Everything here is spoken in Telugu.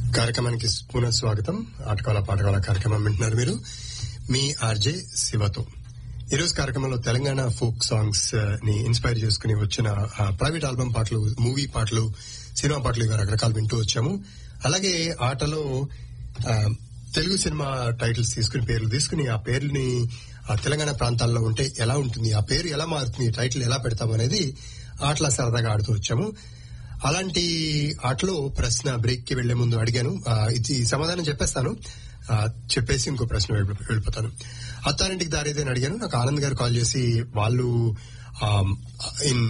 కార్యక్రమానికి పునః స్వాగతం. ఆటకాల పాటకాల కార్యక్రమం వింటున్నారు మీరు మీ ఆర్జే శివతో. ఈరోజు కార్యక్రమంలో తెలంగాణ ఫోక్ సాంగ్స్ ని ఇన్స్పైర్ చేసుకుని వచ్చిన ప్రైవేట్ ఆల్బమ్ పాటలు, మూవీ పాటలు, సినిమా పాటలు ఇవి రకరకాలు వింటూ వచ్చాము. అలాగే ఆటలో తెలుగు సినిమా టైటిల్స్ తీసుకుని, పేర్లు తీసుకుని, ఆ పేర్లని ఆ తెలంగాణ ప్రాంతాల్లో ఉంటే ఎలా ఉంటుంది, ఆ పేరు ఎలా మారుతుంది, టైటిల్ ఎలా పెడతాం అనేది ఆటలా సరదాగా ఆడుతూ వచ్చాము. అలాంటి ఆటలో ప్రశ్న బ్రేక్ కి వెళ్లే ముందు అడిగాను, ఇది సమాధానం చెప్పేస్తాను, చెప్పేసి ఇంకో ప్రశ్న వెళ్ళిపోతాను. అత్తారింటికి దారేదని అడిగాను. నాకు ఆనంద్ గారు కాల్ చేసి వాళ్ళు ఇన్